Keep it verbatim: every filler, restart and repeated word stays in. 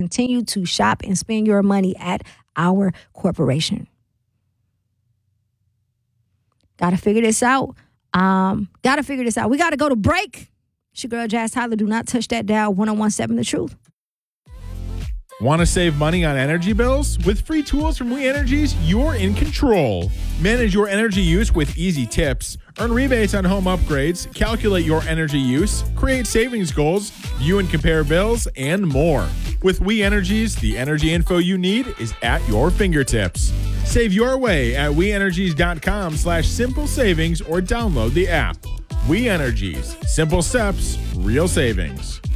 continue to shop and spend your money at our corporation. Got to figure this out. Um, got to figure this out. We got to go to break. It's your girl, Jazz Tyler. Do not touch that dial. one oh one seven The Truth. Want to save money on energy bills? With free tools from We Energies, you're in control. Manage your energy use with easy tips. Earn rebates on home upgrades. Calculate your energy use. Create savings goals. View and compare bills, and more. With We Energies, the energy info you need is at your fingertips. Save your way at weenergies.com slash simple savings or download the app. We Energies. Simple steps, real savings.